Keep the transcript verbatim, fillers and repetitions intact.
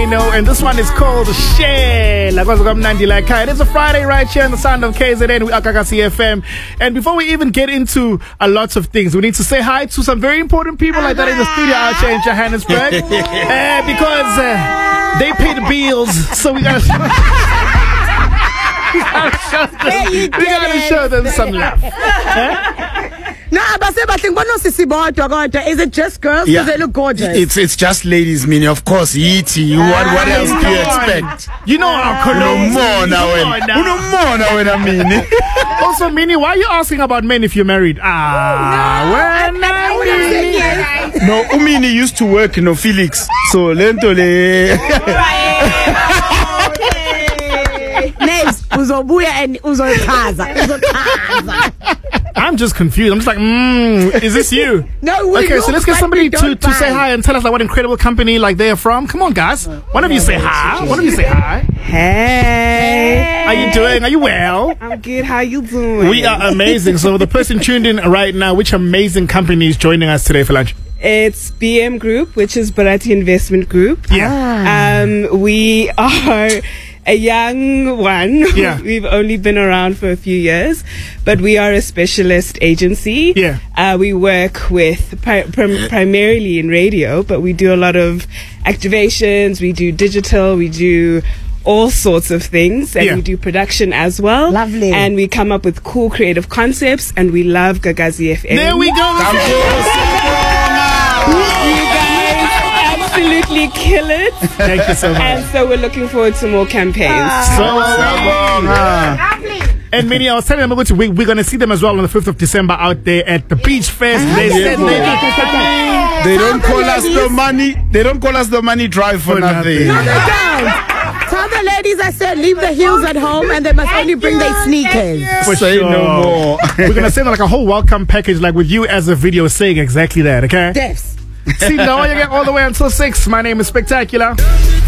know, and this one is called Share. Like it's a Friday right here on the sound of K Z N with Akakasi F M. And before we even get into a lot of things, we need to say hi to some very important people like that in the studio out here in Johannesburg. uh, because uh, they pay the bills, so we gotta we gotta show them, we gotta show them some love. Huh? No, but say, but think, is it just girls? Yeah. Because they look gorgeous. It's it's just ladies, meaning of course. Iti, what what else do you expect? You know our No colleagues. more now, when no more now, when I mean. Also, Minnie, why are you asking about men if you're married? Ah, when I mean. No, Umini used to work, you know, Felix. So lento le. Names uzobuya and uzochaza. Uzochaza. I'm just confused. I'm just like, mm, is this you? No, we okay, so let's get like somebody to, to say buy. hi and tell us like what incredible company like they are from. Come on, guys. One of you say hi. One of you say hi. Hey. How you doing? Are you well? I'm good. How you doing? We are amazing. So the person tuned in right now, which amazing company is joining us today for lunch? It's B M Group, which is Barati Investment Group. Yeah. Um, we are a young one. Yeah. We've only been around for a few years, but we are a specialist agency. Yeah. Uh, we work with pri- prim- primarily in radio, but we do a lot of activations. We do digital. We do all sorts of things, and Yeah. we do production as well. Lovely. And we come up with cool creative concepts, and we love Gagazi F M. There we go. You guys absolutely kill it. Thank you so much. And so we're looking forward to more campaigns. So and Minnie, I was telling them about we, we're going to see them as well on the fifth of December out there at the Beach Fest. They said they are coming. They don't call us the money. They don't call us the money drive for For nothing. nothing. No, they don't. Tell the ladies I said leave the heels at home and they must only bring their sneakers. For Say sure. no more. We're going to send like a whole welcome package, like with you as a video saying exactly that, okay? Deaths. See, now you get all the way until six. My name is Spectacular.